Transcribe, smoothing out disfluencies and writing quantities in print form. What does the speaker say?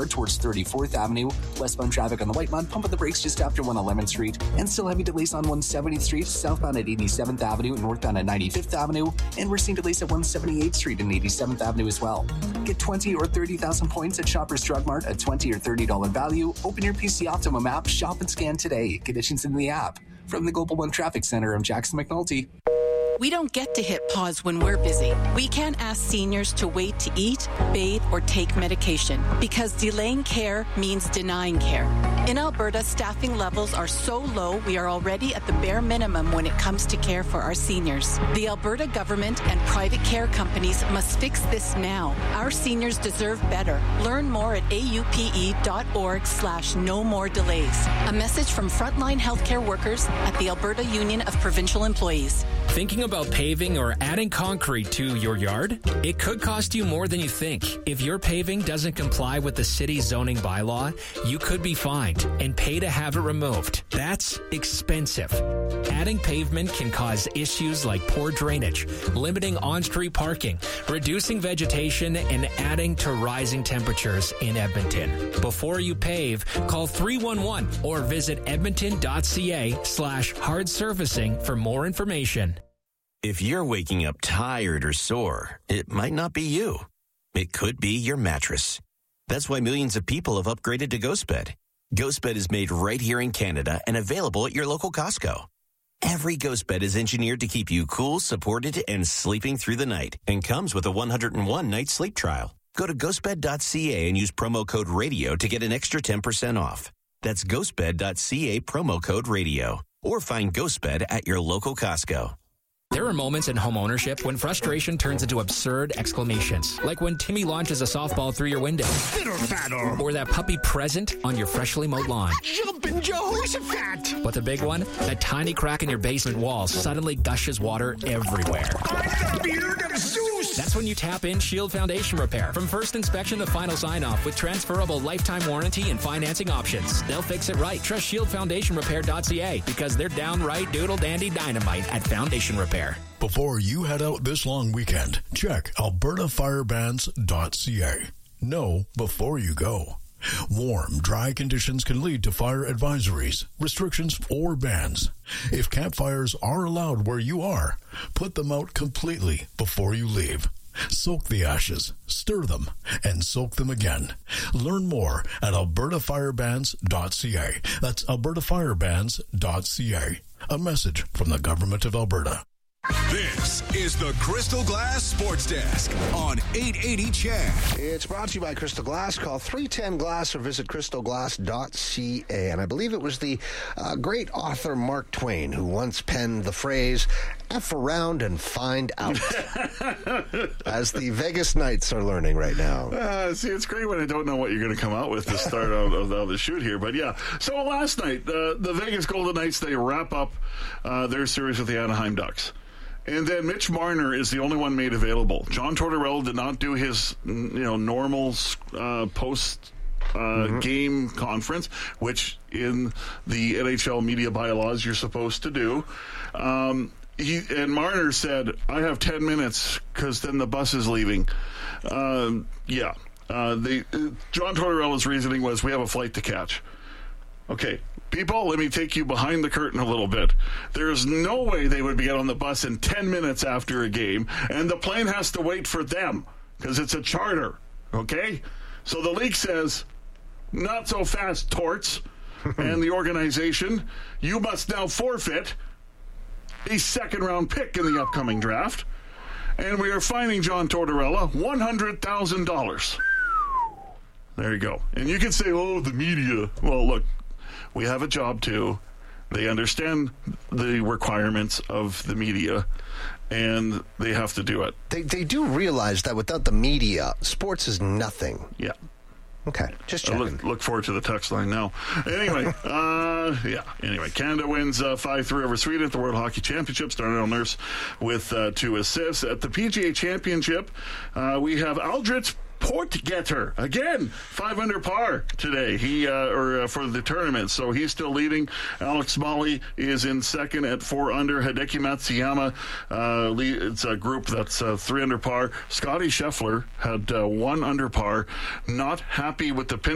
northbound towards 34th Avenue. Westbound traffic on the Whitemud, pump on the brakes just after 111th Street. And still heavy delays on 170th Street, southbound at 87th Avenue, northbound at 95th Avenue. And we're seeing delays at 178th Street and 87th Avenue as well. Get 20 or 30,000 points at Shoppers Drug Mart at $20 or $30 value. Open your PC Optimum app, shop and scan today. Conditions in the app. From the Global One Traffic Center, I'm Jackson McNulty. We don't get to hit pause when we're busy. We can't ask seniors to wait to eat, bathe, or take medication because delaying care means denying care. In Alberta, staffing levels are so low we are already at the bare minimum when it comes to care for our seniors. The Alberta government and private care companies must fix this now. Our seniors deserve better. Learn more at aupe.org/no more delays. A message from frontline healthcare workers at the Alberta Union of Provincial Employees. Thinking about paving or adding concrete to your yard? It could cost you more than you think. If your paving doesn't comply with the city's zoning bylaw, you could be fined and pay to have it removed. That's expensive. Adding pavement can cause issues like poor drainage, limiting on-street parking, reducing vegetation, and adding to rising temperatures in Edmonton. Before you pave, call 311 or visit edmonton.ca/hard surfacing for more information. If you're waking up tired or sore, it might not be you. It could be your mattress. That's why millions of people have upgraded to GhostBed. GhostBed is made right here in Canada and available at your local Costco. Every GhostBed is engineered to keep you cool, supported, and sleeping through the night, and comes with a 101-night sleep trial. Go to ghostbed.ca and use promo code RADIO to get an extra 10% off. That's ghostbed.ca, promo code RADIO. Or find GhostBed at your local Costco. There are moments in home ownership when frustration turns into absurd exclamations, like when Timmy launches a softball through your window. Fiddle-faddle. Or that puppy present on your freshly mowed lawn. Jumpin' Jehoshaphat. But the big one, that tiny crack in your basement wall suddenly gushes water everywhere. The beard of Zeus. That's when you tap in Shield Foundation Repair. From first inspection to final sign-off with transferable lifetime warranty and financing options. They'll fix it right. Trust ShieldFoundationRepair.ca because they're downright doodle-dandy dynamite at Foundation Repair. Before you head out this long weekend, check albertafirebans.ca. Know before you go. Warm, dry conditions can lead to fire advisories, restrictions, or bans. If campfires are allowed where you are, put them out completely before you leave. Soak the ashes, stir them, and soak them again. Learn more at albertafirebans.ca. That's albertafirebans.ca. A message from the Government of Alberta. This is the Crystal Glass Sports Desk on 880 CHED. It's brought to you by Crystal Glass. Call 310-GLASS or visit crystalglass.ca. And I believe it was the great author Mark Twain who once penned the phrase, F around and find out. As the Vegas Knights are learning right now. See, it's great when I don't know what you're going to come out with to start out of the shoot here. But yeah, so last night, the Vegas Golden Knights, they wrap up their series with the Anaheim Ducks. And then Mitch Marner is the only one made available. John Tortorella did not do his normal post game conference, which in the NHL media bylaws you're supposed to do. And Marner said, I have 10 minutes because then the bus is leaving. John Tortorella's reasoning was, we have a flight to catch. Okay, people, let me take you behind the curtain a little bit. There's no way they would get on the bus in 10 minutes after a game, and the plane has to wait for them because it's a charter, okay? So the league says, not so fast, Torts, and the organization, you must now forfeit a second-round pick in the upcoming draft, and we are fining John Tortorella $100,000. There you go. And you can say, oh, the media. Well, look, we have a job, too. They understand the requirements of the media, and they have to do it. They do realize that without the media, sports is nothing. Yeah. Okay, just checking. Look forward to the text line now. Anyway, Canada wins 5-3 over Sweden at the World Hockey Championship. Darnell Nurse with 2 assists. At the PGA Championship, we have Aldrich Portgetter, again, 5 under par today. For the tournament, so he's still leading. Alex Smalley is in second at 4 under. Hideki Matsuyama, it's a group that's 3 under par. Scotty Scheffler had 1 under par. Not happy with the pin